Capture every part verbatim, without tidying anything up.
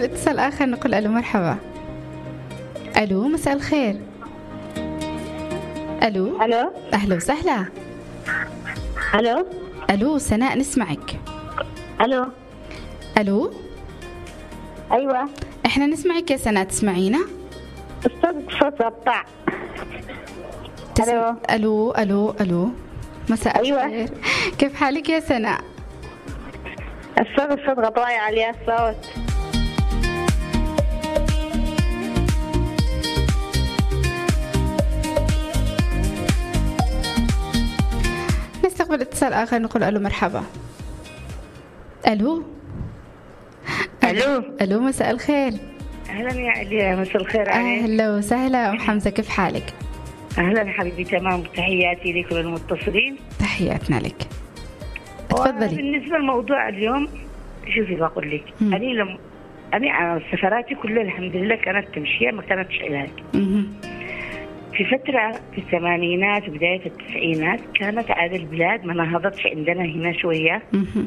نستقبل اتصال آخر نقول ألو مرحبا. ألو مساء الخير. ألو الو أهلا وسهلا. الو ألو سناء نسمعك. الو ألو ايوه إحنا نسمعك يا سناء، تسمعينا؟ استاذ صوت قطع. تسم... ألو. ألو ألو ألو مساء أيوة. الخير، كيف حالك يا سناء؟ استاذ الصوت قطاي عليه الصوت. نستقبل اتصال آخر نقول ألو مرحبا. ألو الو ألو مساء الخير. اهلا يا عليا، مساء الخير عليك. أهلا وسهلا أم حمزة، كيف حالك؟ اهلا حبيبي، تمام، تحياتي لكل المتصلين. تحياتنا لك، تفضلي. بالنسبه لموضوع اليوم، شوفي بقول لك، مم. انا لم انا سفراتي كلها الحمد لله كانت تمشي، ما كانتش علاج. مهم. في فترة في الثمانينات وبداية التسعينات كانت عاد البلاد ما نهضتش عندنا هنا شوية، مهم.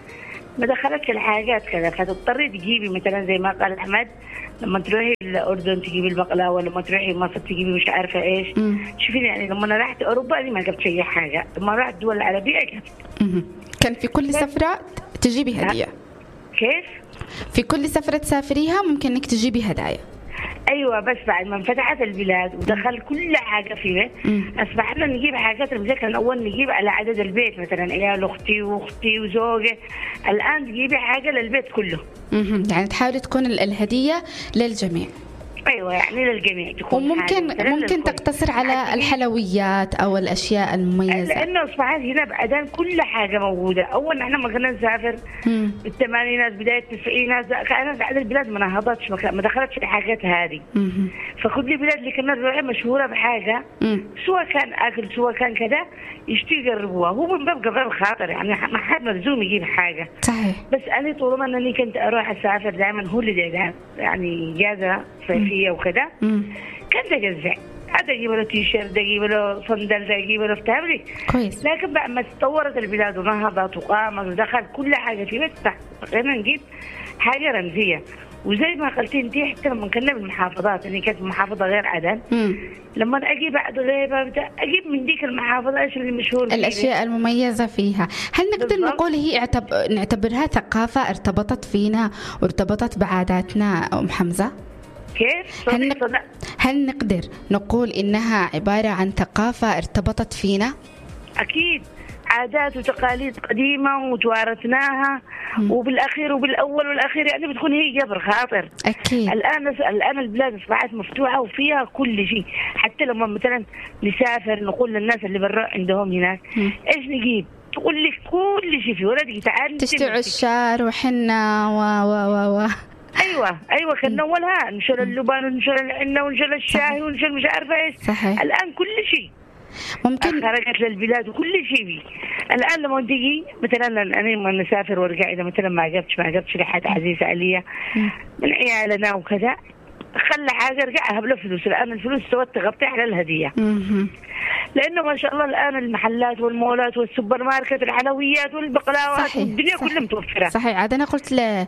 ما دخلتش الحاجات كذا، فتضطري تجيبي مثلا زي ما قال أحمد، لما تروحي الأردن تجيبي البقلاوة، لما تروحي مصر تجيبي مش عارفة إيش. مم. شوفي يعني لما أنا رحت أوروبا أنا ما جبت أي حاجة، لما رحت الدول العربية جبت. مهم. كان في كل سفرة تجيبي هدية؟ كيف؟ في كل سفرة تسافريها ممكن إنك تجيبي هدايا؟ ايوه، بس بعد ما انفتحت البلاد ودخل كل حاجه فيه مم. اصبحنا نجيب حاجات. المثال كان اول نجيب على عدد البيت، مثلا عيال اختي واختي وزوجي، الان تجيبي حاجه للبيت كله. مهم. يعني تحاولي تكون ال- الهدية للجميع. ايوه يعني للجميع تكون حاجة وممكن مثلاً ممكن للكل. تقتصر على حتى الحلويات أو الأشياء المميزة. لانه اصبحت هنا بعدين كل حاجه موجوده. اول احنا ما كنا نسافر مم. بالثمانينات بدايه التسعينات، كانت عدد البلاد ما نهضتش، ما كان- ما دخلتش الحاجات هذه. مهم. فكل البلاد اللي كنا نروحها مشهوره بحاجه، مم. سواء كان اكل سواء كان كذا، يشتي يجربوها. هو من باب قضاء الخاطر، يعني ما حد ملزوم يجيب حاجه. صحيح. بس انا طالما انني كنت اروح اسافر دائما هوليداي ده، يعني اجازه صيفيه وكذا، مم. كنت اجزع، هذا اجيب له تي شيرت، اجيب له صندل، اجيب له بتاعي. كويس. لكن بعد ما تطورت البلاد ونهضت وقامت ودخل كل حاجه في بيت، بقينا نجيب حاجه رمزيه. وزي ما قلتي انت، حتى لما كنا بالمحافظات، يعني كانت محافظه غير عدن، مم. لما اجيب بعد غيبه بتاع اجيب من ديك المحافظه ايش اللي مشهور فيه. الأشياء المميزة فيها. هل نقدر بالضبط. نقول هي اعتب... نعتبرها ثقافة ارتبطت فينا وارتبطت بعاداتنا أم حمزة؟ كيف؟ هل, صدق نق... صدق. هل نقدر نقول إنها عبارة عن ثقافة ارتبطت فينا؟ اكيد عادات وتقاليد قديمه وتوارثناها، مم. وبالاخير وبالاول والاخير يعني بتكون هي جبر خاطر. أكيد. الان الان البلاد اصبحت مفتوحه وفيها كل شيء. حتى لما مثلا نسافر نقول للناس اللي برا عندهم هناك مم. ايش نجيب، تقول لك كل شيء في ولدي تعال تشتي عشار وحنة و و و و ايوه ايوه كان اولها نشر اللبان ونشر العنه ونشر الشاي ونشر مش عارفه ايش. صحيح. الان كل شيء ممكن. خرجت للبلاد وكل شيء فيه. الان لما تجي مثلا انا لما نسافر وارجع، اذا مثلا ما عجبتش ما عجبتش لحد عزيزه عليا من عيالنا وكذا، خلى حاجه ارجعها بلا فلوس. الان الفلوس سوت تغطي على الهديه، مهم. لانه ما شاء الله الان المحلات والمولات والسوبر ماركت والحلويات والبقلاوات صحيح. والدنيا صحيح. كلها متوفره. صحيح. عاد أنا قلت ل...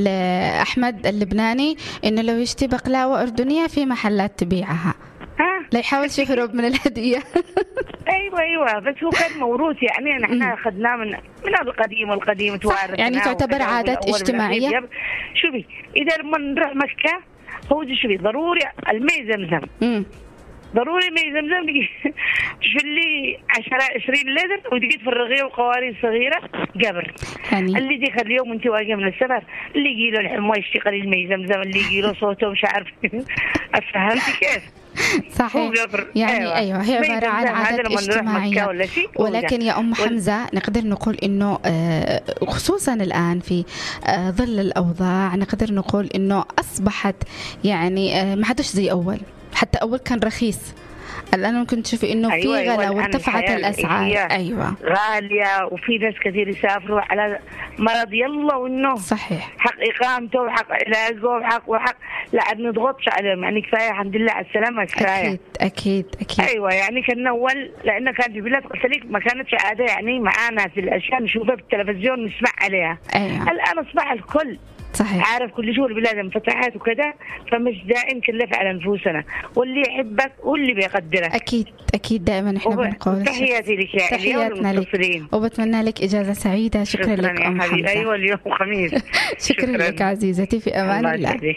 لأحمد اللبناني إنه لو يشتي بقلاوة أردنية في محلات تبيعها، ها لا يحاولش يهرب من الهدية. ايوه ايوه بس هو كان موروث، يعني نحن اخذناه من من القديم والقديم توارث. يعني تعتبر عادات اجتماعية. شوفي اذا لما نروح مكه، هو شوفي ضروري الماء زمزم، امم ضروري ماء زمزم. تشفلي عشرة عشرين لتر وتجي تفرغيه وقوارير صغيره قبر. يعني اللي ديك اليوم انت واقفه من السفر، اللي يجي له الحمى يشتي قليل ماء زمزم، اللي يجي له صوته مش عارف. فهمتي كيف؟ صحيح. يعني أيوة. أيوة هي عبارة عن عادات اجتماعية. ولكن يا أم حمزة نقدر نقول إنه خصوصا الآن في ظل الأوضاع نقدر نقول إنه أصبحت يعني ما حدش زي أول. حتى أول كان رخيص، الآن ممكن تشوفي إنه في أيوة غلا أيوة وارتفعت الأسعار. أيوة غالية، وفي ناس كثير يسافروا على مرض يلا وإنه صحيح حق إقامته وحق علاجه وحق وحق لا نضغطش عليهم يعني كفاية الحمد لله على السلامة كفاية. أكيد أكيد أكيد. أيوة يعني كان أول لأن كان في بلاد قلت لك ما كانتش عادة يعني معانا في الأشياء نشوفها في التلفزيون نسمع عليها. أيوة. الآن أصبح الكل صحيح. عارف كل شو البلاد انفتحت وكذا فمش دائم نكلف على نفوسنا واللي يحبك واللي بيقدرك. أكيد أكيد دائما إحنا وب... بنقول تحياتي لك يا تحياتنا لك وبتمنى لك إجازة سعيدة. شكرا, شكرا لك أم حمزة. أيوة اليوم خميس. شكرا, شكرا لك عزيزتي في أمان الله, الله.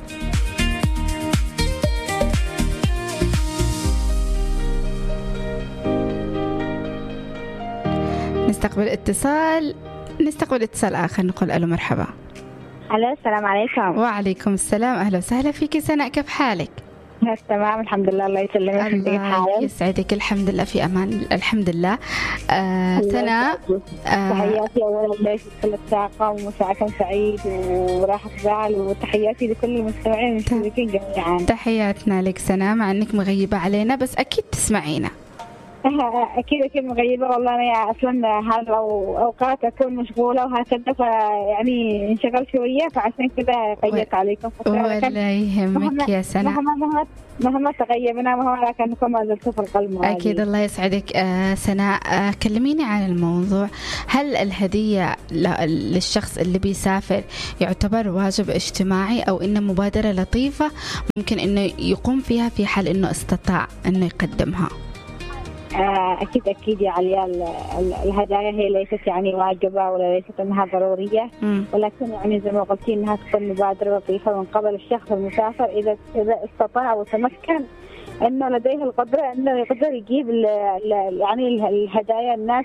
نستقبل اتصال نستقبل اتصال آخر نقول ألو مرحبا. ألو السلام عليكم. وعليكم السلام أهلا وسهلا فيك سناء كيف حالك؟ تمام الحمد لله الله يسلمك. الله يسعدك الحمد لله في أمان الحمد لله. آه سناء تحياتي أولا لك كل الطاقة ومساءكم سعيد وراحة بال وتحياتي لكل المستمعين المشاركين جميعا. تحياتنا لك سناء مع أنك مغيبة علينا بس أكيد تسمعينا. أكيد أكيد مغيبة والله أنا أصلا هذا أوقات أكون مشغولة وهكذا فيعني انشغلت شوية فعشان كذا قيدت عليكم. ولا يهمك يا سناء. مهما مهما مهما تغيبنا مهما لكنكم ما زلتوا في القلب. أكيد الله يسعدك. آه سناء آه كلميني عن الموضوع. هل الهدية للشخص اللي بيسافر يعتبر واجب اجتماعي أو إنه مبادرة لطيفة ممكن إنه يقوم فيها في حال إنه استطاع إنه يقدمها؟ أكيد أكيد يا عليا الهدايا هي ليست يعني واجبة ولا ليست أنها ضرورية م. ولكن يعني زي ما قلتي أنها تكون مبادرة لطيفة من قبل الشخص المسافر إذا إذا استطاع وتمكن أنه لديه القدرة أنه يقدر يجيب يعني الهدايا الناس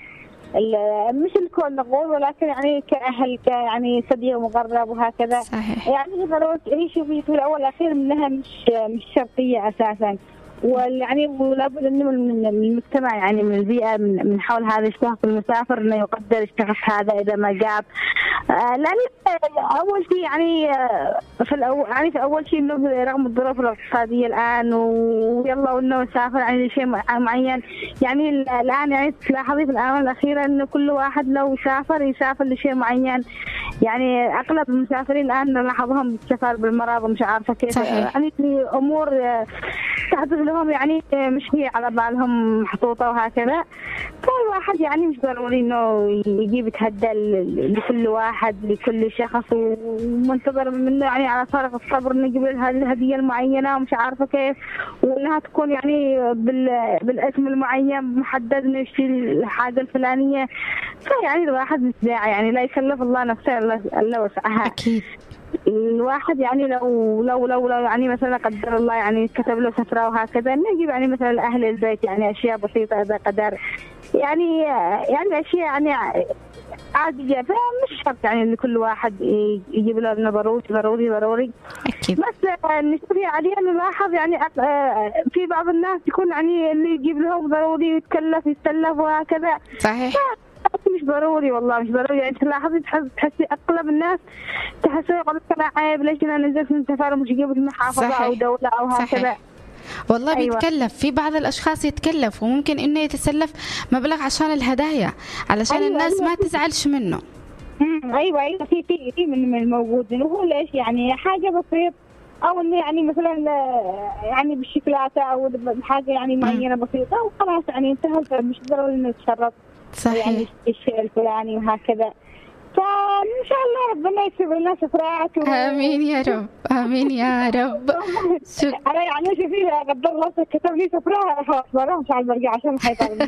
مش الكل نقول ولكن يعني كأهل يعني صديق مقرب وهكذا. صحيح. يعني ضروري هي شوفي في الأول والأخير منها مش مش شرطية أساسا ويعني ولابد انه من المجتمع يعني من البيئه من, من حول هذا الشخص المسافر انه يقدر الشخص هذا اذا ما جاب. آه لان اول شيء يعني في الأول يعني في اول شيء انه رغم الظروف الاقتصاديه الان ويلا انه يسافر يعني شيء معين يعني الان يعني تلاحظي في الاونه الاخيره انه كل واحد لو سافر يسافر لشيء معين يعني اغلب المسافرين الان نلاحظهم بالسفر بالمرض ومش عارفه كيف. صحيح. يعني في امور تحدث لهم يعني مش هي على بالهم محطوطة وهكذا كل واحد يعني مش ضروري إنه يجيب يتهدى لكل واحد لكل شخص ومنتظر منه يعني على فارغ الصبر إنه يجيب له الهدية المعينة ومش عارفة كيف وإنها تكون يعني بال بالاسم المعين محدد إنه يشتري الحاجة الفلانية فيعني الواحد مش داعي يعني لا يكلف الله نفسه إلا وسعها. أكيد. الواحد يعني لو لو لو, لو يعني مثلا قدر الله يعني كتب له سفرة وهكذا إنه يجيب يعني مثلا أهل البيت يعني أشياء بسيطة إذا قدر يعني يعني أشياء يعني عادية فمش شرط يعني إن كل واحد يجيب له إنه ضروري ضروري ضروري. أكيد. بس نسبيا عليها نلاحظ يعني في بعض الناس يكون يعني اللي يجيب لهم ضروري يتكلف يتسلف وهكذا. صحيح. مش ضروري والله مش ضروري يعني تلاحظي تحسي أغلب الناس تحسي يقول لك عيب ليش أنا نزلت من سفر مش جبت محافظة. صحيح. أو دولة أو هكذا. والله أيوة. بيتكلف في بعض الأشخاص يتكلف وممكن إنه يتسلف مبلغ عشان الهدايا علشان أيوة الناس أيوة. ما تزعلش منه. أيوة أيوة في في في من الموجود وهو ليش يعني حاجة بسيط أو إنه يعني مثلا يعني بالشوكولاتة أو بحاجة يعني معينة بسيطة وخلاص يعني انتهى مش ضروري إنه يتشرط. صحيح. يعني الشيء الفلاني وهكذا فإن شاء الله ربنا يكتب لنا سفرات و... آمين يا رب آمين يا رب. شك... أنا يعني شوفي قدر الله كتب لي سفرة خلاص بروح مش عارف برجع عشان حيطلع.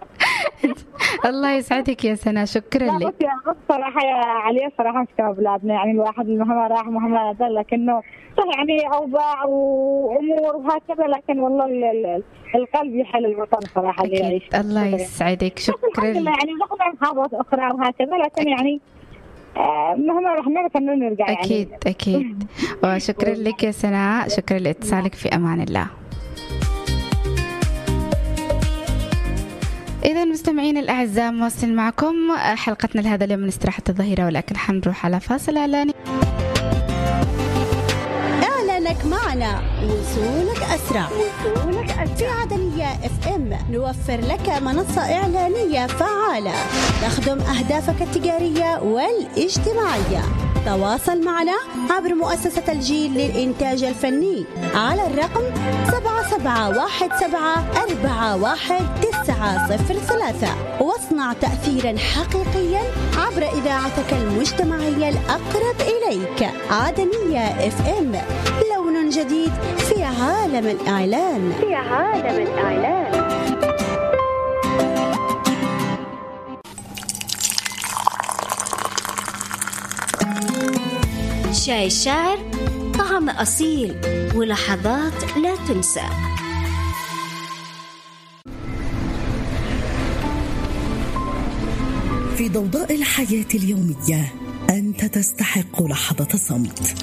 الله يسعدك يا سناء شكرا لك. صراحة يا علي صراحة مش كما بلادنا يعني الواحد مهما راح مهما نزل لكنه يعني أوضاع وأمور وهكذا لكن والله ال... القلب يحل الوطن صراحة اللي يعيش. الله يسعدك شكرا لك. يعني نحن محافظات أخرى وهكذا لكن يعني مهما رحنا لكن نرجع يعني. أكيد أكيد. وشكرا لك يا سناء شكرا لاتصالك في أمان الله. إذا مستمعين الأعزاء مواصل معكم حلقتنا لهذا اليوم من استراحة الظهيرة ولكن حنروح على فاصل إعلاني. إعلانك معنا وصولك أسرع. وصولك أسرع. في عدنية اف ام نوفر لك منصة إعلانية فعالة تخدم أهدافك التجارية والاجتماعية. تواصل معنا عبر مؤسسة الجيل للإنتاج الفني على الرقم سبعة سبعة واحد سبعة أربعة واحد تسعة صفر ثلاثة واصنع تأثيرا حقيقيا عبر إذاعتك المجتمعية الأقرب إليك. عدنية اف ام، لون جديد في عالم الإعلان. في عالم الإعلان. شاي الشاعر، طعم أصيل ولحظات لا تنسى. في ضوضاء الحياة اليومية أنت تستحق لحظة صمت.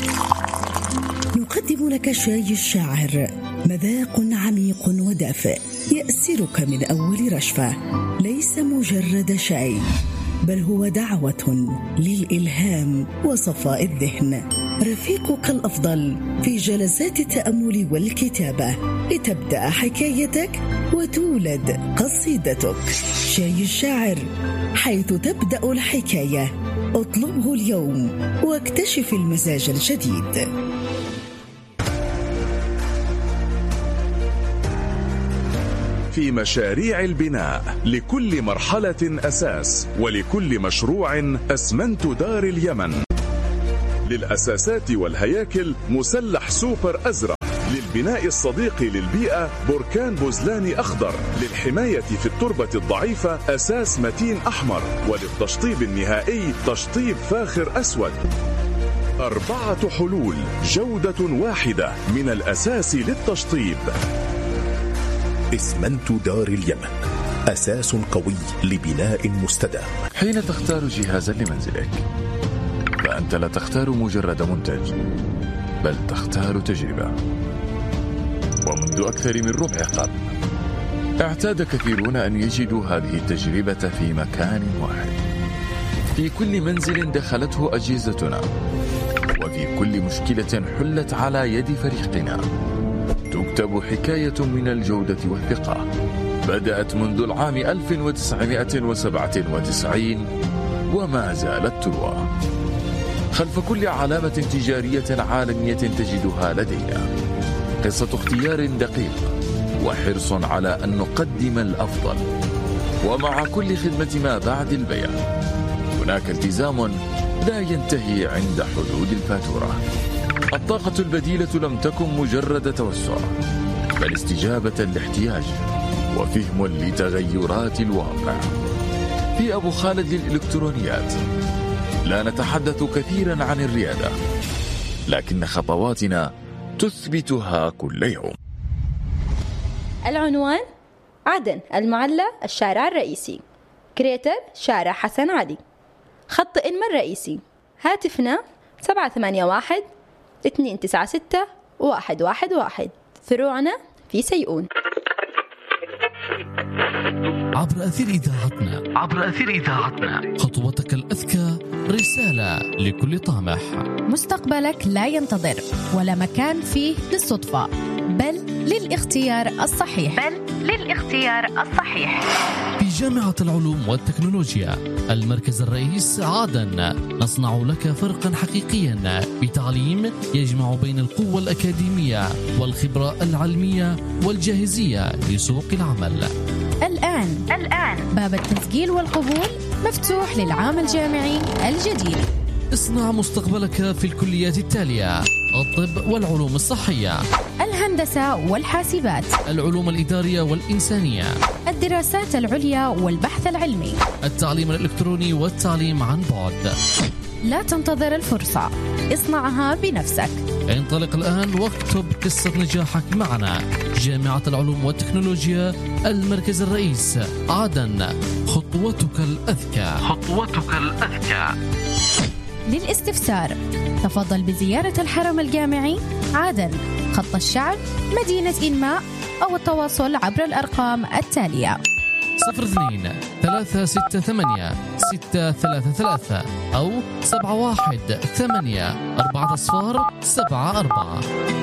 نقدم لك شاي الشاعر، مذاق عميق ودافئ يأسرك من أول رشفة. ليس مجرد شاي، بل هو دعوة للإلهام وصفاء الذهن. رفيقك الأفضل في جلسات التأمل والكتابة لتبدأ حكايتك وتولد قصيدتك. شاي الشاعر، حيث تبدأ الحكاية. اطلبه اليوم واكتشف المزاج الجديد. في مشاريع البناء لكل مرحلة أساس، ولكل مشروع أسمنت دار اليمن. للأساسات والهياكل مسلح سوبر أزرق. للبناء الصديق للبيئة بركان بوزلاني أخضر. للحماية في التربة الضعيفة أساس متين أحمر. وللتشطيب النهائي تشطيب فاخر أسود. أربعة حلول، جودة واحدة من الأساس للتشطيب. اسمنت دار اليمن، أساس قوي لبناء مستدام. حين تختار جهازا لمنزلك فأنت لا تختار مجرد منتج، بل تختار تجربة. ومنذ أكثر من ربع قرن اعتاد كثيرون أن يجدوا هذه التجربة في مكان واحد. في كل منزل دخلته أجهزتنا، وفي كل مشكلة حلت على يد فريقنا تكتب حكاية من الجودة والثقة. بدأت منذ العام ألف وتسعمائة وسبعة وتسعين وما زالت تروى. خلف كل علامة تجارية عالمية تجدها لدينا قصة اختيار دقيق وحرص على أن نقدم الأفضل. ومع كل خدمة ما بعد البيع هناك التزام لا ينتهي عند حدود الفاتورة. الطاقة البديلة لم تكن مجرد توسع، بل استجابة لاحتياج وفهم لتغيرات الواقع. في أبو خالد للإلكترونيات لا نتحدث كثيرا عن الريادة، لكن خطواتنا تثبتها كل يوم. العنوان: عدن المعلى الشارع الرئيسي. كريتر شارع حسن علي. خط إنما الرئيسي. هاتفنا سبعة ثمانية واحد اثنين تسعة ستة واحد واحد واحد. فروعنا في سيئون. عبر أثير إذاعتنا عبر أثير إذاعتنا خطوتك الأذكى رسالة لكل طامح. مستقبلك لا ينتظر ولا مكان فيه للصدفة، بل للاختيار الصحيح بل للاختيار الصحيح في جامعة العلوم والتكنولوجيا المركز الرئيس عدن. نصنع لك فرقا حقيقيا بتعليم يجمع بين القوة الأكاديمية والخبرة العلمية والجاهزية لسوق العمل. الآن الآن باب التسجيل والقبول مفتوح للعام الجامعي الجديد. اصنع مستقبلك في الكليات التالية: الطب والعلوم الصحية، الهندسة والحاسبات، العلوم الإدارية والإنسانية، الدراسات العليا والبحث العلمي، التعليم الإلكتروني والتعليم عن بعد. لا تنتظر الفرصة، اصنعها بنفسك. انطلق الآن واكتب قصة نجاحك معنا. جامعة العلوم والتكنولوجيا المركز الرئيس عدن. خطوتك الأذكى خطوتك الأذكى. للاستفسار تفضل بزيارة الحرم الجامعي عدن، خط الشعب، مدينة إنماء، أو التواصل عبر الأرقام التالية: صفر اثنين ثلاثة ستة ثمانية ستة ثلاثة ثلاثة أو سبعة واحد ثمانية أربعة أصفار سبعة أربعة.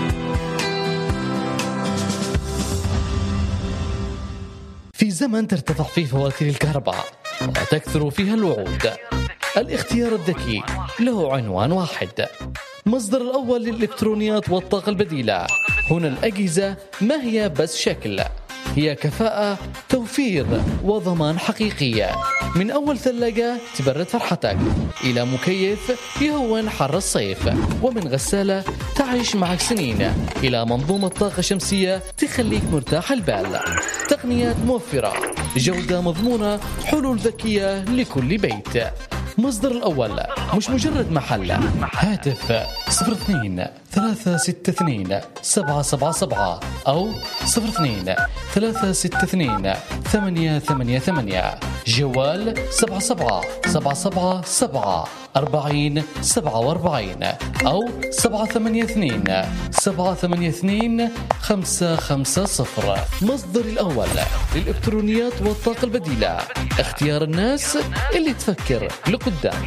في زمن ترتفع فيه فواتير الكهرباء وتكثر فيها الوعود، الاختيار الذكي له عنوان واحد، مصدر الأول للإلكترونيات والطاقة البديلة. هنا الأجهزة ما هي بس شكل، هي كفاءة، توفير وضمان حقيقية. من أول ثلاجة تبرد فرحتك إلى مكيف يهون حر الصيف، ومن غسالة تعيش معك سنين إلى منظومة طاقة شمسية تخليك مرتاح البال. تقنيات موفرة، جودة مضمونة، حلول ذكية لكل بيت. مصدر الأول مش مجرد محل. هاتف صفر اثنين ثلاثة ستة اثنين سبعة سبعة سبعة أو صفر اثنين ثلاثة ستة اثنين ثمانية ثمانية ثمانية. جوال سبعة سبعة سبعة سبعة سبعة أربعين سبعة وأربعين أو سبعة ثمانية اثنين سبعة ثمانية اثنين خمسة خمسة صفر. مصدر الأول للإلكترونيات والطاقة البديلة، اختيار الناس اللي تفكر لقدام.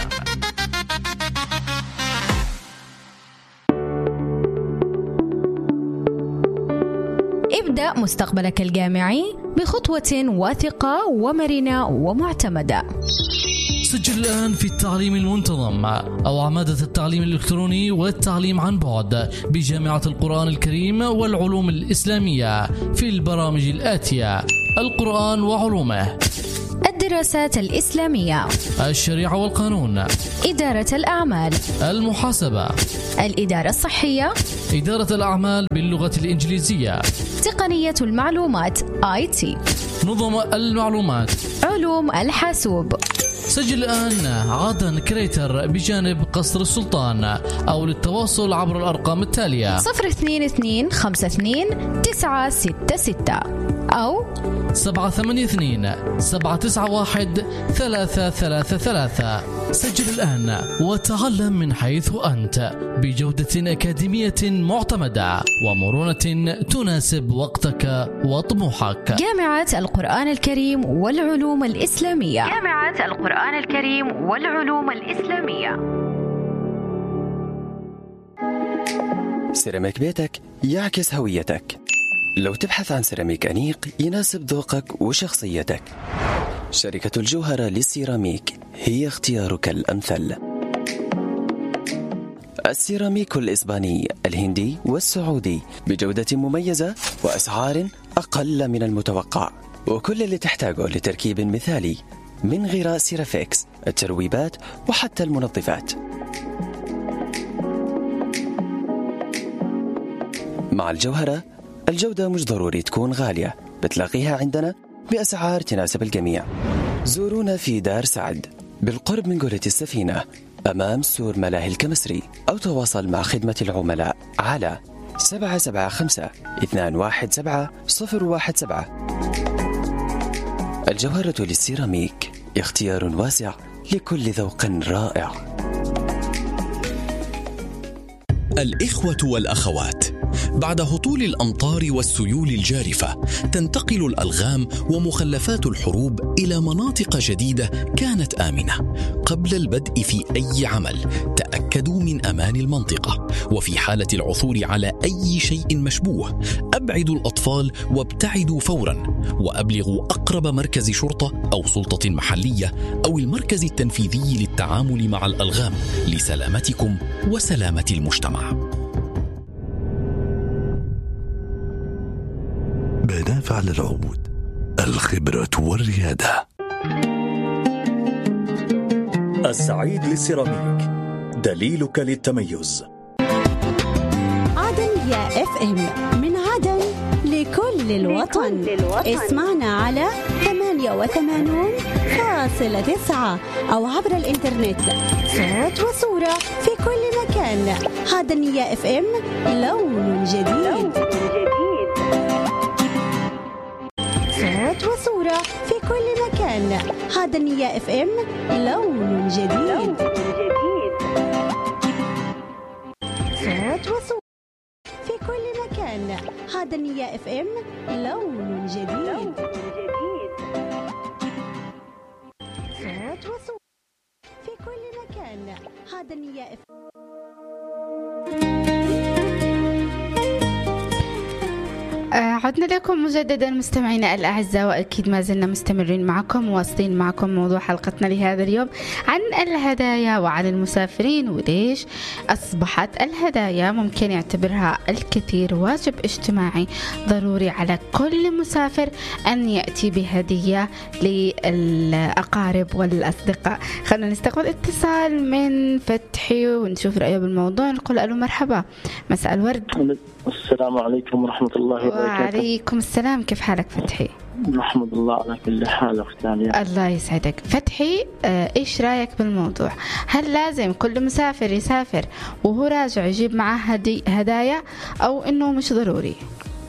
ابدأ مستقبلك الجامعي بخطوة واثقة ومرنة ومعتمدة. سجل الآن في التعليم المنتظم أو عمادة التعليم الإلكتروني والتعليم عن بعد بجامعة القرآن الكريم والعلوم الإسلامية في البرامج الآتية: القرآن وعلومه، الدراسات الإسلامية، الشريعة والقانون، إدارة الأعمال، المحاسبة، الإدارة الصحية، إدارة الأعمال باللغة الإنجليزية، تقنية المعلومات آي تي، نظم المعلومات، علوم الحاسوب. سجل الآن عادن كريتر بجانب قصر السلطان، أو للتواصل عبر الأرقام التالية: صفر اثنين اثنين خمسة اثنين تسعة ستة ستة أو سبعة ثمانية اثنين سبعة تسعة واحد ثلاثة ثلاثة ثلاثة. سجل الآن وتعلم من حيث أنت بجودة أكاديمية معتمدة ومرونة تناسب وقتك وطموحك. جامعة القرآن الكريم والعلوم الإسلامية. جامعة القرآن الكريم والعلوم الإسلامية. سيراميك بيتك يعكس هويتك. لو تبحث عن سيراميك أنيق يناسب ذوقك وشخصيتك، شركة الجوهرة للسيراميك هي اختيارك الأمثل. السيراميك الإسباني، الهندي والسعودي بجودة مميزة وأسعار أقل من المتوقع، وكل اللي تحتاجه لتركيب مثالي من غراء سيرافيكس، الترويبات وحتى المنظفات. مع الجوهرة الجودة مش ضروري تكون غالية، بتلاقيها عندنا بأسعار تناسب الجميع. زورونا في دار سعد بالقرب من قرية السفينة أمام سور ملاهي الكمسري، أو تواصل مع خدمة العملاء على سبعة سبعة خمسة اثنان واحد سبعة صفر واحد سبعة. الجوهرة للسيراميك اختيار واسع لكل ذوق رائع. الإخوة والأخوات، بعد هطول الأمطار والسيول الجارفة تنتقل الألغام ومخلفات الحروب إلى مناطق جديدة كانت آمنة. قبل البدء في أي عمل تأكدوا من أمان المنطقة، وفي حالة العثور على أي شيء مشبوه أبعدوا الأطفال وابتعدوا فورا، وأبلغوا أقرب مركز شرطة أو سلطة محلية أو المركز التنفيذي للتعامل مع الألغام لسلامتكم وسلامة المجتمع. بنافع للعود، الخبرة والريادة. السعيد للسيراميك، دليلك للتميز. عدن يا اف ام، من عدن لكل الوطن. اسمعنا على ثمانية وثمانين فاصلة تسعة أو عبر الإنترنت، صوت وصورة في كل مكان. عدن يا اف ام، لون جديد. صوت وصورة في كل مكان. عدن يا اف ام، لون جديد. صوت وصورة في كل مكان. عدن يا اف ام، لون جديد. عدنية اف عدنا لكم مجددا مستمعينا الأعزاء، وأكيد ما زلنا مستمرين معكم واصلين معكم موضوع حلقتنا لهذا اليوم عن الهدايا وعن المسافرين، وليش أصبحت الهدايا ممكن يعتبرها الكثير واجب اجتماعي ضروري على كل مسافر أن يأتي بهدية للأقارب والأصدقاء. خلونا نستقبل اتصال من فتحي ونشوف رأيه بالموضوع. نقول ألو مرحبا، مساء الورد. السلام عليكم ورحمة الله وبركاته. وعليكم السلام، كيف حالك فتحي؟ نحمد الله على كل حال أختي عليا. الله يسعدك فتحي. آه، إيش رأيك بالموضوع؟ هل لازم كل مسافر يسافر وهو راجع يجيب معه هدي هدايا أو إنه مش ضروري؟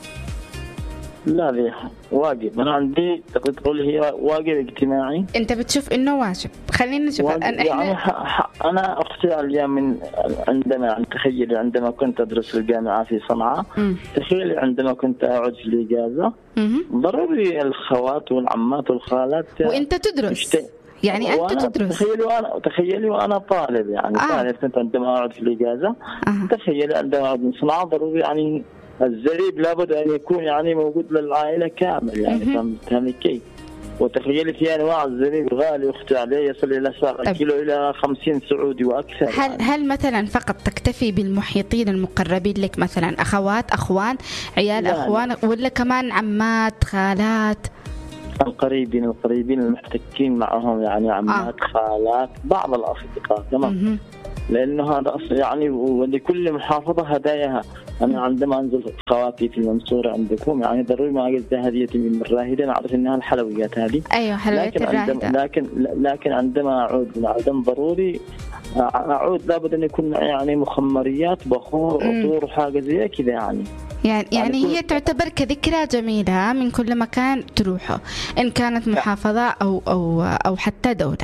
لا ذي واجب، أنا عندي تقول هي واجب اجتماعي. أنت بتشوف إنه واجب؟ خلينا نشوف الآن إحنا يعني ح... أنا أختي عليا من عندما تخيلي عندما كنت أدرس في الجامعة في صنعاء، تخيلي عندما كنت أعود في الإجازة ضروري الخوات والعمات والخالات وأنت تدرس مشت... يعني أنت تدرس. تخيلي وأنا تخيلي وأنا طالب يعني آه. طالب كنت عندما أعود في الإجازة آه. تخيلي عندما أعود من صنعاء ضروري يعني الزريب لابد أن يكون يعني موجود للعائلة كامل يعني فهمت كيف؟ وتخيلي في أنواع الزريب غالي أختي عليه يصل إلى سعر كيلو إلى خمسين سعودي وأكثر. هل يعني. هل مثلا فقط تكتفي بالمحيطين المقربين لك، مثلا أخوات أخوان عيال لا أخوان لا. ولا كمان عمات خالات؟ القريبين القريبين المحتكين معهم يعني عمات آه. خالات بعض الأصدقاء تمام، لأنه هذا يعني ولكل محافظة هداياها. أنا عندما أنزل خواتي في المنصورة عندكم يعني ضروري ما أجد هديتي من الراهدة، نعرف إنها الحلويات هذه. أيوة حلويات لكن الراهدة. عندما لكن لكن عندما أعود من عدم ضروري أعود لابد أن يكون يعني مخمريات بخور عطور وحاجة زي كذا يعني. يعني يعني هي تعتبر كذكرى جميلة من كل مكان تروحه، إن كانت محافظة أو أو أو حتى دولة.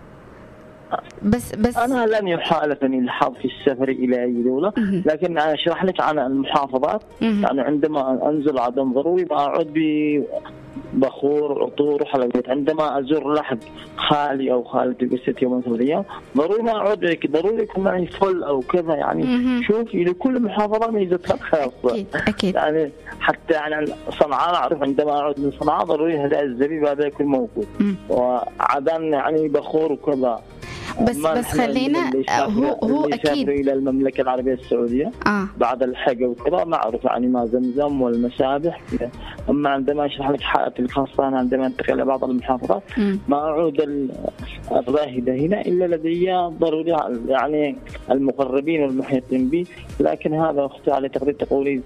بس بس أنا لم يحالفني الحظ في السفر إلى أي دولة، لكن أنا أشرح لك عن المحافظات. يعني عندما أنزل عدم ضروري ما أعود ببخور عطور وحلويات. عندما أزور لحد خالي أو خالتي بست يوم ثلاث أيام ضروري ما أعود ضروري يكون معي فل أو كذا يعني. شوفي لكل محافظة ميزتها الخاصة. أكيد أكيد. يعني حتى يعني صنعاء أعرف عندما أعود من صنعاء ضروري هذا الزبيب هذا يكون موجود، وعدن يعني بخور وكذا. بس بس خلينا هو هو اكيد الى المملكه العربيه السعوديه آه. بعد الحج وكذا معروف يعني ما زمزم والمسابح كذا. اما عندما اشرح لك حالتي الخاصه انا عندما انتقل الى بعض المحافظات ما اعود الراهده هنا الا لدي ضروري يعني المقربين والمحيطين بي. لكن هذا اختي على تقدير تقولي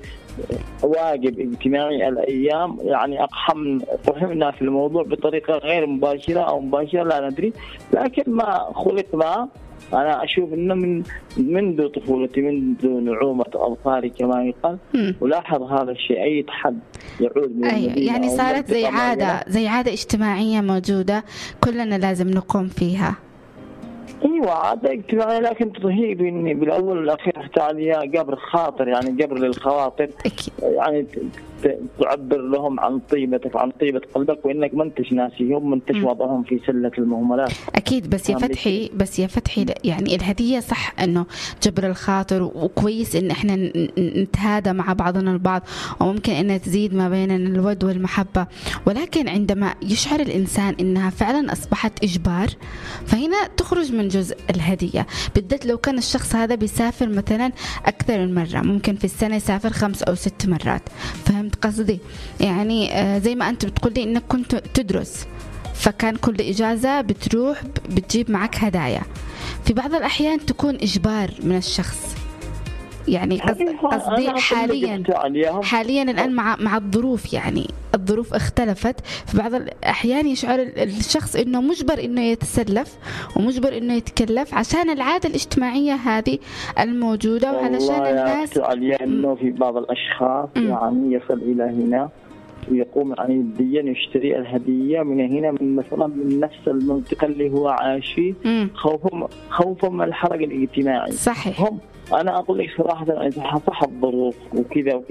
واجب اجتماعي الايام يعني اقحم فهمنا في الموضوع بطريقه غير مباشره او مباشره لا ندري، لكن ما خلقنا. أنا أشوف إنه من منذ طفولتي منذ نعومة أظفاري كما يقال ولاحظ هذا الشيء. أي حد يعود من أي يعني صارت زي عادة زي عادة اجتماعية موجودة كلنا لازم نقوم فيها. ايوه عادة اجتماعية، لكن تظهير اني بالاول والاخير تعالي قبر خاطر يعني قبر للخواطر يعني تعبر لهم عن طيبتك عن طيبة قلبك وانك ما انتش ناسيهم ما انتش وضعهم في سلة المهملات. اكيد. بس يا فتحي بس يا فتحي يعني الهدية صح انه جبر الخاطر وكويس ان احنا نتهادى مع بعضنا البعض وممكن ان تزيد ما بيننا الود والمحبة، ولكن عندما يشعر الانسان انها فعلا اصبحت اجبار فهنا تخرج من جزء الهدية، بالذات لو كان الشخص هذا بيسافر مثلا أكثر من مرة، ممكن في السنة يسافر خمس أو ست مرات. فهمت قصدي؟ يعني آه زي ما أنت بتقولي إنك كنت تدرس فكان كل إجازة بتروح بتجيب معك هدايا. في بعض الأحيان تكون إجبار من الشخص، يعني قصدي حاليا حاليا الآن مع مع الظروف يعني الظروف اختلفت. في بعض الأحيان يشعر الشخص إنه مجبر إنه يتسلف ومجبر إنه يتكلف عشان العادة الاجتماعية هذه الموجودة وعلشان الناس. والله إنه في بعض الأشخاص م. يعني يصل إلى هنا ويقوم يعني يدين يشتري الهدية من هنا من مثلا من نفس المنطقة اللي هو عايش فيه خوفهم خوفهم من الحرج الاجتماعي. صحيح. هم أنا أقول لك صراحة إذا صح الظروف وكذا وكذا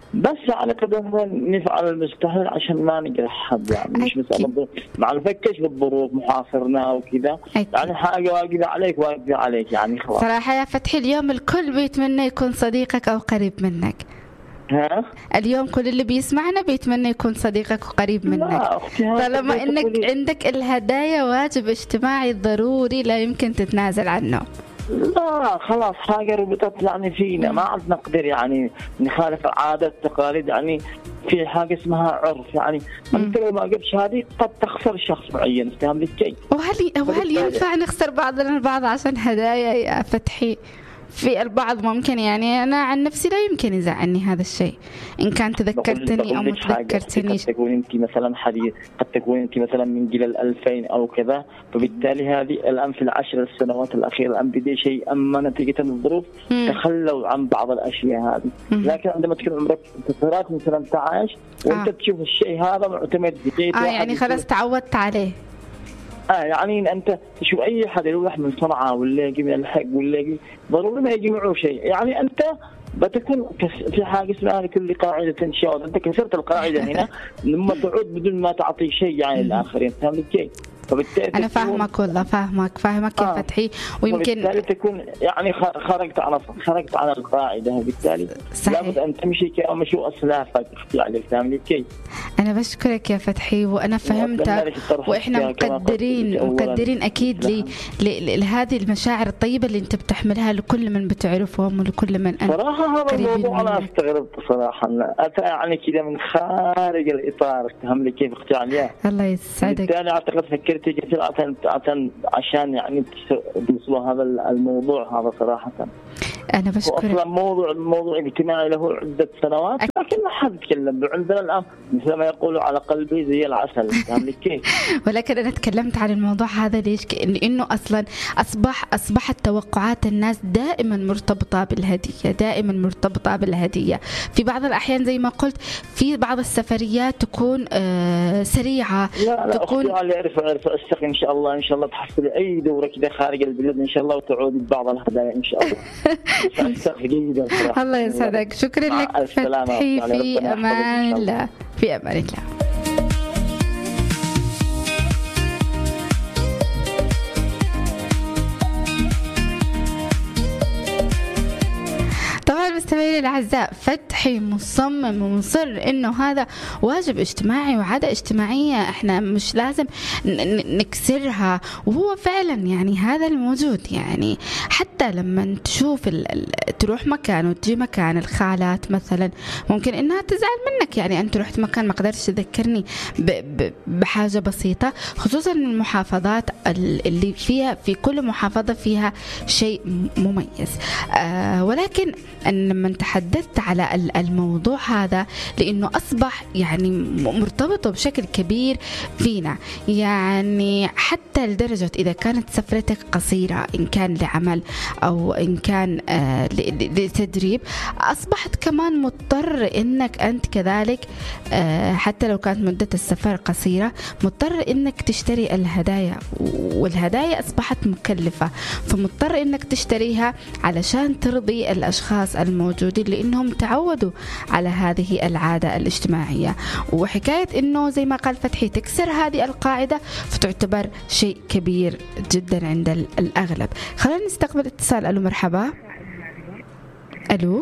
بس على قدر نفعل المستحيل عشان ما نجرح حد، يعني مش مسألة مع الفكش بالظروف محاصرنا وكذا، يعني حاجة واجبة عليك واجبة عليك يعني خلاص. صراحة يا فتحي اليوم الكل بيتمنى يكون صديقك أو قريب منك. ها؟ اليوم كل اللي بيسمعنا بيتمنى يكون صديقك وقريب منك. طالما انك عندك الهدايا واجب اجتماعي ضروري لا يمكن تتنازل عنه. لا خلاص حاجة ربطت يعني فينا، ما عاد نقدر يعني نخالف عادة تقاليد، يعني في حاجة اسمها عرف، يعني أنت لو ما قبش هذه قد تخسر شخص معين، فهم لك كيف؟ وهل وهل ينفع نخسر بعضنا البعض عشان هدايا يا فتحي؟ في البعض ممكن، يعني أنا عن نفسي لا يمكن يزعلني هذا الشيء إن كان تذكرتني أو ما تذكرتنيش. قد تكون أنت مثلا حديث، قد تكون أنت مثلا من جيل الألفين أو كذا، فبالتالي هذه الآن في العشر السنوات الأخيرة الآن بدي شيء أما نتيجة الظروف تخلوا عن بعض الأشياء هذه. لكن عندما تكون عمرك فترات مثلا تعايش وأنت آه. تشوف الشيء هذا معتمد بجيت آه يعني خلاص تعودت عليه. اه يعني انت تشوف اي حدا يروح من صنعاء ولا يجي من الحق ولا يجي ضروري ما يجي معه شيء، يعني انت بتكون في حاجه اسمها لكل قاعده تنشأ، انت كسرت القاعده هنا لما تعود بدون ما تعطي شيء يعني الاخرين، فهمت كيف؟ أنا فاهمك والله فاهمك فاهمك يا فتحي، ويمكن بالتالي تكون يعني خرجت عن خرجت عن القاعدة، بالتالي لابد أن تمشي كما مشوا أسلافك يعني، فهمت كيف؟ أنا بشكرك يا فتحي وأنا فهمتك، وإحنا مقدرين مقدرين أكيد لهذه المشاعر الطيبة اللي أنت بتحملها لكل من بتعرفهم ولكل من أنت. صراحة هذا الموضوع أنا استغربت صراحة، أتى يعني كذا من خارج الإطار، فهمت كيف أختي عليا؟ الله يسعدك. بالتالي أعتقد فكرت كثير عشان عشان يعني توصلوا هذا الموضوع هذا صراحة. أنا بشكرك. أصلا موضوع الموضوع اجتماعي له عدة سنوات لكن ما حد يتكلم عندنا الآن، مثل ما يقولوا على قلبي زي العسل، فهمت كيف؟ ولكن أنا تكلمت عن الموضوع هذا ليش؟ لأنه أصلا أصبح أصبحت توقعات الناس دائما مرتبطة بالهدية، دائما مرتبطة بالهدية. في بعض الأحيان زي ما قلت في بعض السفريات تكون آه سريعة، لا لا تكون أختي أعرف أعرف أستقي إن شاء الله، إن شاء الله تحصلي أي دورة كده خارج البلاد إن شاء الله وتعودي ببعض الهدايا إن شاء الله. الله يسعدك، شكرا لك فتحي، في أمان الله، في أمان الله. طبعا مستمعيني الأعزاء، فتحي مصمم ومصر إنه هذا واجب اجتماعي وعادة اجتماعية إحنا مش لازم نكسرها، وهو فعلا يعني هذا الموجود. يعني حتى لما تشوف تروح مكان وتجي مكان، الخالات مثلا ممكن إنها تزعل منك، يعني أنت رحت مكان ما قدرتش تذكرني بحاجة بسيطة، خصوصا المحافظات اللي فيها في كل محافظة فيها شيء مميز. آه ولكن أن لما تحدثت على الموضوع هذا لأنه أصبح يعني مرتبط بشكل كبير فينا، يعني حتى لدرجة إذا كانت سفرتك قصيرة إن كان لعمل أو إن كان آه لتدريب، أصبحت كمان مضطر إنك أنت كذلك آه حتى لو كانت مدة السفر قصيرة مضطر إنك تشتري الهدايا، والهدايا أصبحت مكلفة، فمضطر إنك تشتريها علشان ترضي الأشخاص الموجودين لأنهم تعودوا على هذه العادة الاجتماعية. وحكاية إنه زي ما قال فتحي تكسر هذه القاعدة فتعتبر شيء كبير جدا عند الأغلب. خلينا نستقبل اتصال. ألو مرحبا. ألو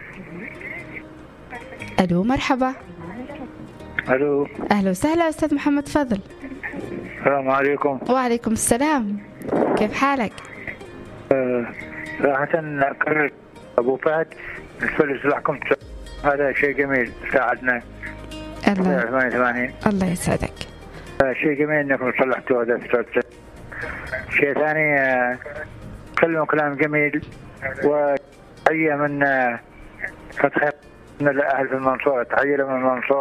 ألو مرحبا. ألو أهلا وسهلا أستاذ محمد، فضل. السلام عليكم. وعليكم السلام، كيف حالك؟ صراحة أكرر أبو فهد بالفلس لحكم هذا شيء جميل، ساعدنا. الله الله يسعدك. شيء جميل أنكم صلحتوا هذا السؤال. شيء ثاني كلموا كلام جميل، وتحية من فتحي من الأهل في المنصورة، تحية من المنصورة.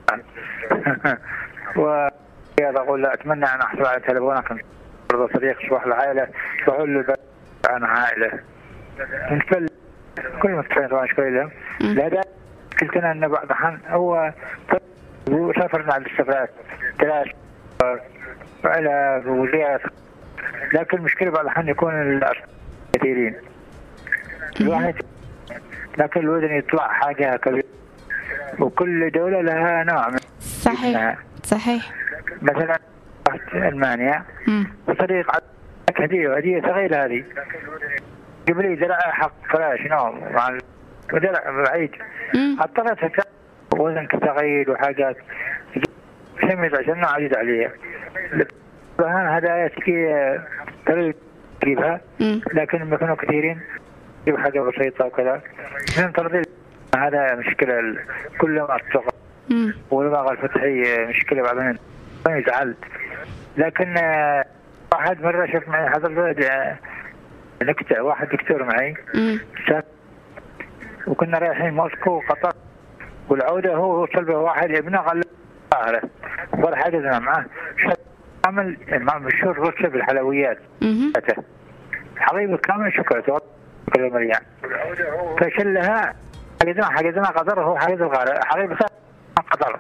وهذا أقول لا أتمنى أن أحصل على تليفونك برضه صديق صباح العائلة تقول لي عن عائلة نتكلم كل ما تفهم طبعا شوي لهم. لهذا قلتنا أن بعض الأحيان هو سافرنا على السفرات ثلاث وعلى وزيارة، لكن المشكلة بعض الأحيان يكون الأشخاص كثيرين الواحد، لكن الودن يطلع حاجة كبيرة وكل دولة لها نوع من صحيح صحيح. مثلا رحت ألمانيا وصديق هدية وهدية ثقيلة هذه جيب لي درع حق فلاش نوم مع درع بعيد اضطريت وزن ثقيل وحاجات شميت عشان عزيز عليها. هدايا تجي تريد تجيبها لكن لما يكونوا كثيرين تجيب حاجة بسيطة وكذا من ترضي. هذا مشكلة كل ما اتفق والباقة الفتحية مشكلة بعدين زعلت. لكن واحد مرة شف معي حضر نكتة واحد دكتور معي وكنا رايحين موسكو قطر والعودة هو وصل به واحد ابنه قال له ولا حاجة معه عمل مشهور روسيا بالحلويات حبيبه كامل شكرته كل مليان فشلها حجزنا حجزنا قدر هو حجز الغالي حبيبه قدر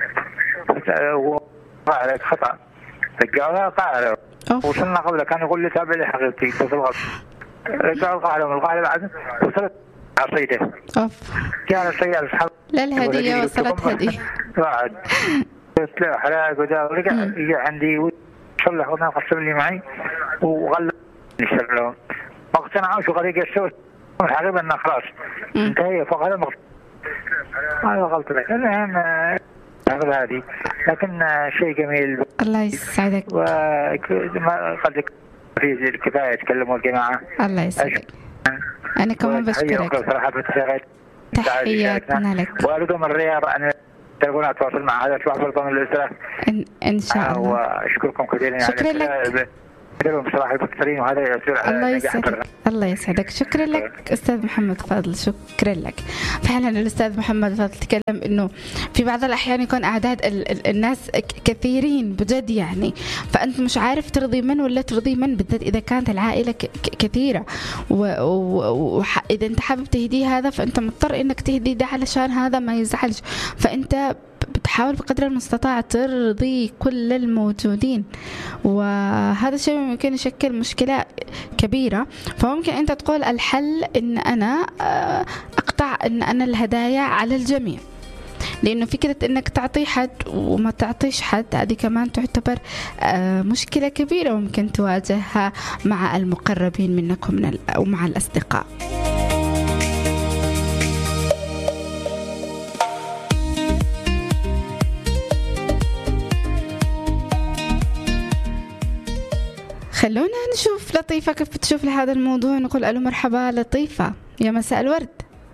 وقال خطأ رجعوها قال وصلنا قبل كان يقول لي تابع لي حقيقتي في الغلط رجعوا قالوا الغالي بعد وصلت عصيده كان السيارة الحلقة لا الهدية وصلت هدية بعد قلت له حلاق ودا ورجع يجي عندي وصلح ونا قسم لي معي وغلق نشرلهم ما اقتنعوش وقال يقسوا الحقيقة انه خلاص انتهي فقط هذا هذا غلط لك المهم هذه لكن شيء جميل الله يسعدك وقد في الكفاية يتكلموا الجماعة الله يسعدك. أنا كمان بشكرك تحياتنا لك وأرجو من الرياض أن تكون أتواصل مع هذا الشخص فرطان الأسرة إن, إن شاء الله. وأشكركم كثيرا شكرا لك بصراحة البكتيرين وهذا يسير على الله يسعدك. الله يسعدك. شكرا لك أستاذ محمد فاضل شكرا لك. فعلا الأستاذ محمد فاضل تكلم إنه في بعض الأحيان يكون أعداد ال- ال- الناس كثيرين بجد يعني فأنت مش عارف ترضي من ولا ترضي من بالذات إذا كانت العائلة ك- كثيرة وإذا أنت حابب تهدي هذا فأنت مضطر إنك تهدي ده علشان هذا ما يزعلش فأنت بتحاول بقدر المستطاع ترضي كل الموجودين وهذا الشيء ممكن يشكل مشكلة كبيرة. فممكن أنت تقول الحل إن أنا أقطع إن أنا الهدايا على الجميع لأنه فكرة إنك تعطي حد وما تعطيش حد هذه كمان تعتبر مشكلة كبيرة وممكن تواجهها مع المقربين منك ومن أو مع الأصدقاء. خلونا نشوف لطيفة كيف بتشوف لهذا الموضوع. نقول ألو مرحبا لطيفة يا مساء الورد.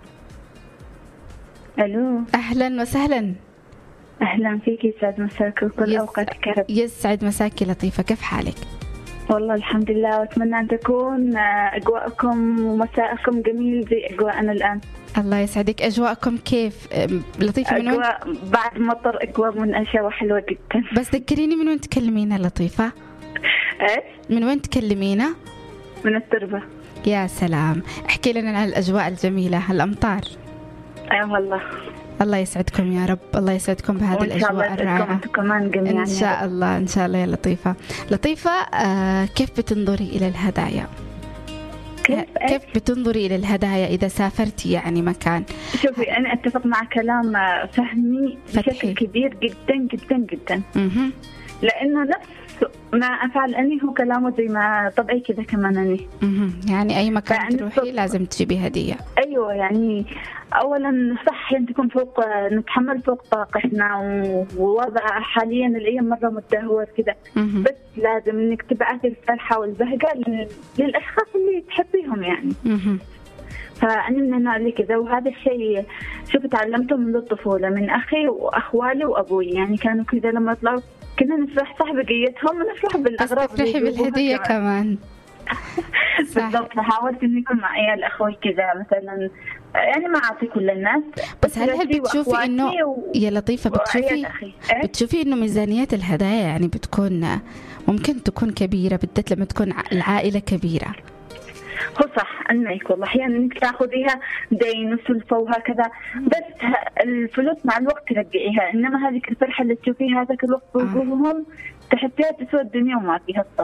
ألو أهلا وسهلا. أهلا فيك يسعد مساك وكل أوقاتك يا رب. يسعد مساكي لطيفة كيف حالك؟ والله الحمد لله وأتمنى أن تكون أجواءكم ومساءكم جميل زي أجواءنا الآن. الله يسعدك. أجواءكم كيف لطيفة؟ من أجواء وين؟ بعد مطر أجواء منعشة وحلوة جدا. بس ذكريني من وين تكلمينا لطيفة؟ إيش؟ من وين تكلمينا؟ من التربة. يا سلام احكي لنا عن الأجواء الجميلة الأمطار. أي أيوة والله. الله يسعدكم يا رب. الله يسعدكم بهذه الأجواء الرائعة كمان جميعا إن شاء الله. إن شاء الله يا لطيفة. لطيفة آه كيف بتنظري إلى الهدايا؟ كيف, كيف بتنظري إلى الهدايا إذا سافرتي يعني مكان؟ شوفي أنا أتفق مع كلام فهمي بشكل كبير جدا جدا جدا م- لأنه نفس ما أفعل أني هو كلامه زي ما طبعي كذا كمان أني يعني أي مكان تروحي لازم تجيبي هدية. أيوة يعني أولا صح يعني تكون فوق نتحمل فوق طاقتنا ووضع حاليا الأيام مرة متدهور كذا بس لازم إنك تبعثي الفرحة والبهجة للأشخاص اللي تحبيهم يعني مه. فأنا من هنا لي كذا وهذا الشيء شوف تعلمته منذ الطفولة من أخي وأخوالي وأبوي يعني كانوا كذا لما يطلعوا كنا نفرح صح بقيتهم ونفرح بالأغراض تفرحي بالهدية كمان. بالضبط. فحاولت إني أكون مع عيال أخوي كذا مثلا يعني ما أعطي كل الناس. بس هل هل بتشوفي إنه و... يا لطيفة بتشوفي بتشوفي إنه ميزانية الهدايا يعني بتكون ممكن تكون كبيرة بالذات لما تكون العائلة كبيرة؟ هو صح أنك والله أحيانا إنك تأخذيها دين وسلفة وهكذا بس الفلوس مع الوقت ترجعيها إنما هذه الفرحة اللي تشوفيها هذاك الوقت بوجوههم تحسيها تسوى الدنيا وما فيها الصف.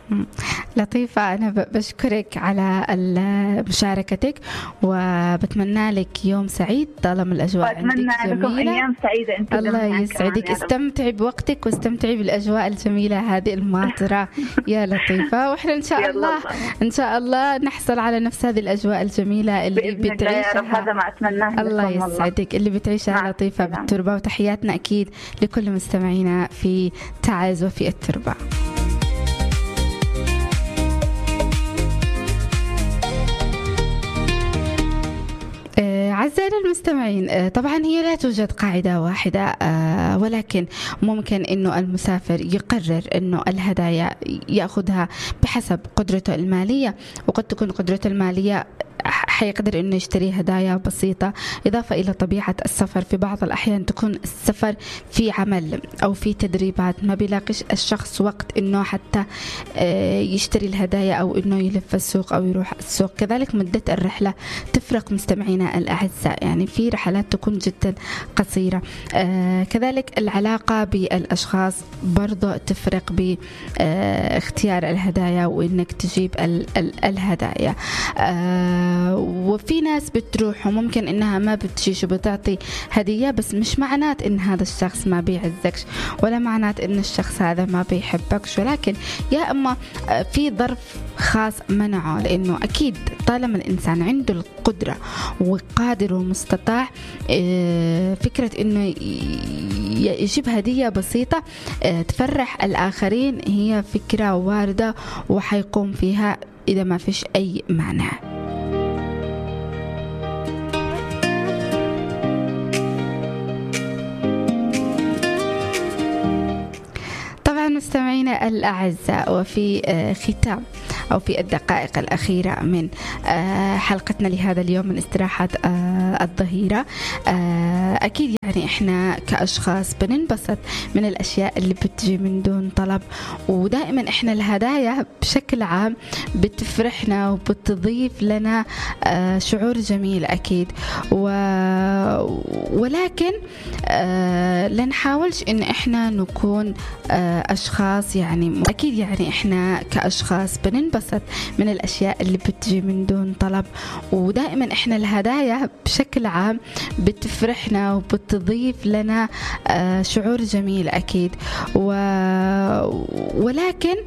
لطيفة، أنا بشكرك على مشاركتك وبتمنى لك يوم سعيد طالما الأجواء عندك جميلة. لكم أيام سعيدة. أنت الله يسعدك، استمتعي بوقتك واستمتعي بالأجواء الجميلة هذه الماطرة يا لطيفة، وإحنا إن شاء الله إن شاء الله نحصل على نفس هذه الأجواء الجميلة اللي بتعيشها. هذا ما أتمناه. الله يسعدك، اللي بتعيشها لطيفة بالتربة. وتحياتنا أكيد لكل مستمعينا في تعز وفي التربة. أعزائنا المستمعين، طبعا هي لا توجد قاعدة واحدة، ولكن ممكن أنه المسافر يقرر أنه الهدايا يأخذها بحسب قدرته المالية، وقد تكون قدرته المالية حيقدر أنه يشتري هدايا بسيطة، إضافة إلى طبيعة السفر. في بعض الأحيان تكون السفر في عمل أو في تدريبات، ما بيلاقيش الشخص وقت أنه حتى يشتري الهدايا أو أنه يلف السوق أو يروح السوق. كذلك مدة الرحلة تفرق مستمعينا الأعزاء، يعني في رحلات تكون جدا قصيرة. كذلك العلاقة بالأشخاص برضو تفرق باختيار الهدايا وإنك تجيب الهدايا. وفي ناس بتروح وممكن إنها ما بتجيش وبتعطي هدية، بس مش معنات إن هذا الشخص ما بيعزكش ولا معنات إن الشخص هذا ما بيحبكش، ولكن يا إما في ظرف خاص منعه، لأنه أكيد طالما الإنسان عنده القدرة وقادر ومستطاع، فكرة إنه يجيب هدية بسيطة تفرح الآخرين هي فكرة واردة وحيقوم فيها إذا ما فيش أي معنى. طبعا مستمعينا الأعزاء، وفي ختام أو في الدقائق الأخيرة من حلقتنا لهذا اليوم من استراحة الظهيرة، أكيد يعني إحنا كأشخاص بننبسط من الأشياء اللي بتجي من دون طلب، ودائما إحنا الهدايا بشكل عام بتفرحنا وبتضيف لنا شعور جميل أكيد، ولكن لنحاولش إن إحنا نكون أشخاص يعني أكيد يعني إحنا كأشخاص بننبسط من الأشياء اللي بتجي من دون طلب، ودائما إحنا الهدايا بشكل عام بتفرحنا وبتضيف لنا شعور جميل أكيد، ولكن